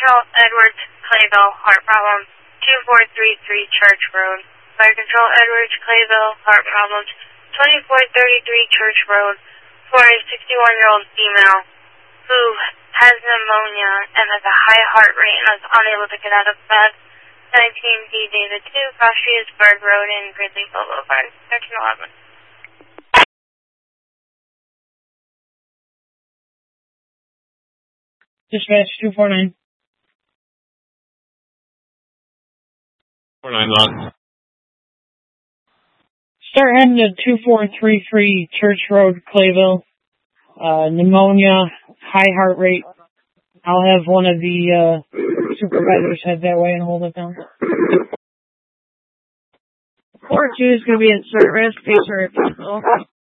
Control, Edwards, Clayville, heart problem, 2433 Church Road. Fire Control, Edwards, Clayville, heart problems, 2433 Church Road, for a 61-year-old female who has pneumonia and has a high heart rate and is unable to get out of bed. 19D David 2, Cross Street, Bird Road in Gridley Boulevard, 1311. Dispatch 249. 49 on. Start heading to 2433 Church Road, Clayville. Pneumonia, high heart rate. I'll have one of the supervisors head that way and hold it down. 4-2 is going to be in service. Patient referral.